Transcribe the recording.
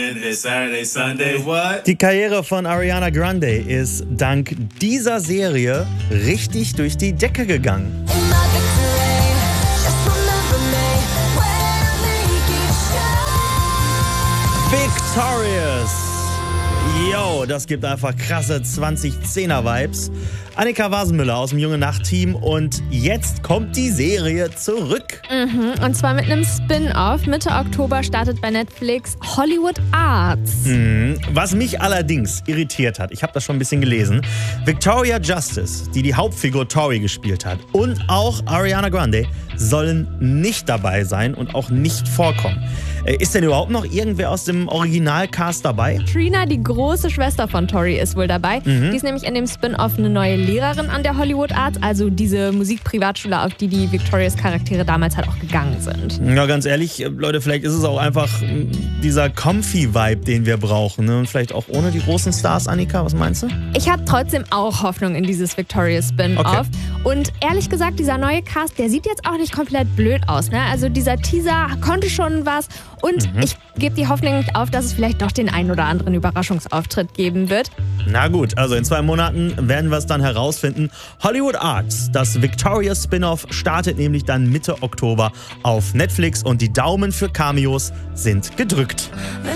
It's Saturday, Sunday, what? Die Karriere von Ariana Grande ist dank dieser Serie richtig durch die Decke gegangen. Victorious! Yo, das gibt einfach krasse 2010er-Vibes. Annika Wasenmüller aus dem Junge Nacht-Team und jetzt kommt die Serie zurück. Und zwar mit einem Spin-Off. Mitte Oktober startet bei Netflix Hollywood Arts. Was mich allerdings irritiert hat, ich habe das schon ein bisschen gelesen, Victoria Justice, die Hauptfigur Tori gespielt hat, und auch Ariana Grande sollen nicht dabei sein und auch nicht vorkommen. Ist denn überhaupt noch irgendwer aus dem Originalcast dabei? Trina, die große Schwester von Tori, ist wohl dabei. Die ist nämlich in dem Spin-Off eine neue Lehrerin an der Hollywood Arts, also diese Musikprivatschule, auf die Victorias Charaktere damals halt auch gegangen sind. Ja, ganz ehrlich, Leute, vielleicht ist es auch einfach dieser Comfy-Vibe, den wir brauchen. Ne? Und vielleicht auch ohne die großen Stars, Annika, was meinst du? Ich habe trotzdem auch Hoffnung in dieses Victorious Spin-Off. Okay. Und ehrlich gesagt, dieser neue Cast, der sieht jetzt auch nicht komplett blöd aus. Ne? Also dieser Teaser konnte schon was. Und ich gebe die Hoffnung nicht auf, dass es vielleicht doch den einen oder anderen Überraschungsauftritt geben wird. Na gut, also in 2 Monaten werden wir es dann herausfinden. Hollywood Arts, das Victorious Spin-Off, startet nämlich dann Mitte Oktober auf Netflix und die Daumen für Cameos sind gedrückt.